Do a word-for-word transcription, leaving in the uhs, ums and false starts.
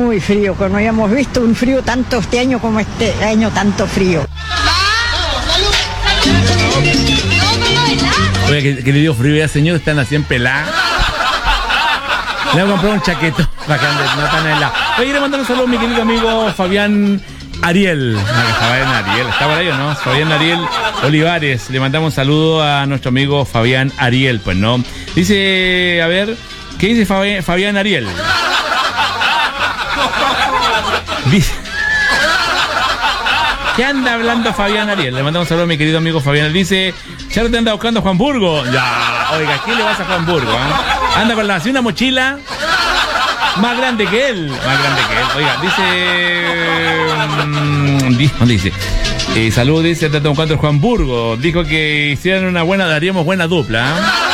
muy frío, que no habíamos visto un frío tanto este año como este año, tanto frío. Oye, que, que le dio frío ya, señor, están así en pelá. Le voy a comprar un chaqueto para que ande, no tan helado. Oye, le mandar un saludo a mi querido amigo Fabián Ariel. No, Fabián Ariel, ¿está por ahí o no? Fabián Ariel Olivares. Le mandamos un saludo a nuestro amigo Fabián Ariel, pues, ¿no? Dice, a ver, ¿qué dice Fabi- Fabián Ariel? Dice... ¿Qué anda hablando Fabián Ariel? Le mandamos un saludo a mi querido amigo Fabián. Dice, Charo te anda buscando a Juan Burgo. Ya, oiga, ¿quién le vas a Juan Burgo? ¿Eh? Anda con la, así una mochila más grande que él. Más grande que él. Oiga, dice... Mmm, ¿dónde dice? Eh, salud, dice, te anda buscando a Juan Burgo. Dijo que hicieran una buena, daríamos buena dupla. ¿Eh?